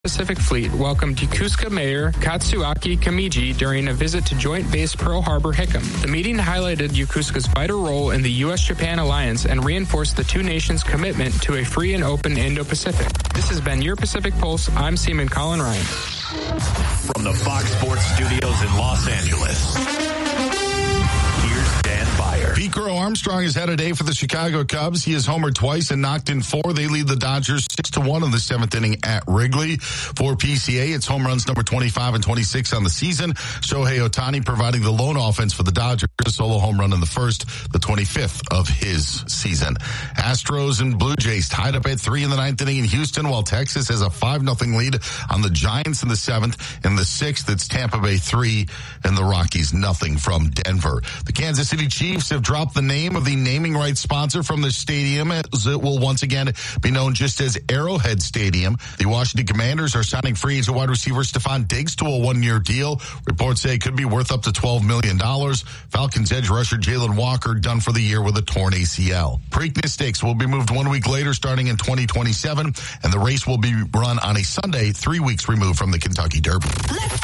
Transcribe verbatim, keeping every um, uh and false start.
Pacific Fleet welcomed Yokosuka Mayor Katsuaki Kamiji during a visit to Joint Base Pearl Harbor Hickam. The meeting highlighted Yokosuka's vital role in the U S Japan alliance and reinforced the two nations' commitment to a free and open Indo-Pacific. This has been your Pacific Pulse. I'm Seaman Colin Ryan. From the Fox Sports Studios in Los Angeles, here's Dan Beyer. Pete Crow Armstrong has had a day for the Chicago Cubs. He has homered twice and knocked in four. They lead the Dodgers six to one in the seventh inning at Wrigley. For P C A, it's home runs number twenty-five and twenty-six on the season. Shohei Ohtani providing the lone offense for the Dodgers. A solo home run in the first, the twenty-fifth of his season. Astros and Blue Jays tied up at three in the ninth inning in Houston, while Texas has a five nothing lead on the Giants in the seventh. In the sixth, it's Tampa Bay three and the Rockies nothing from Denver. The Kansas City Chiefs have dropped the name of the naming rights sponsor from the stadium, as it will once again be known just as Arrowhead Stadium. The Washington Commanders are signing free agent wide receiver Stephon Diggs to a one-year deal. Reports say it could be worth up to twelve million dollars. Falcons edge rusher Jalen Walker done for the year with a torn A C L. Preakness Stakes will be moved one week later starting in twenty twenty-seven, and the race will be run on a Sunday three weeks removed from the Kentucky Derby.